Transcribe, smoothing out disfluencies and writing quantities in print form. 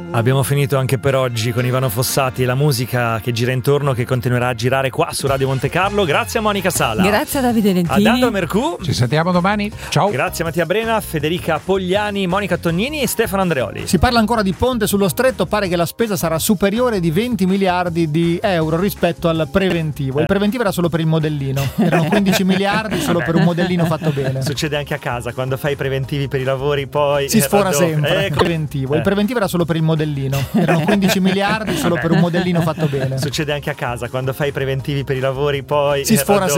Abbiamo finito anche per oggi con Ivano Fossati e la musica che gira intorno, che continuerà a girare qua su Radio Monte Carlo. Grazie a Monica Sala. Grazie a Davide Lentini. A Dado Mercù. Ci sentiamo domani. Ciao. Grazie a Mattia Brena, Federica Pogliani, Monica Tognini e Stefano Andreoli. Si parla ancora di ponte sullo stretto, pare che la spesa sarà superiore di 20 miliardi di euro rispetto al preventivo. Il preventivo era solo per il modellino, erano 15 miliardi solo per un modellino fatto bene. Succede anche a casa, quando fai i preventivi per i lavori poi si sfora sempre. Il preventivo era solo per il modellino, erano 15 miliardi solo per un modellino fatto bene. Succede anche a casa, quando fai i preventivi per i lavori poi si sfora sempre.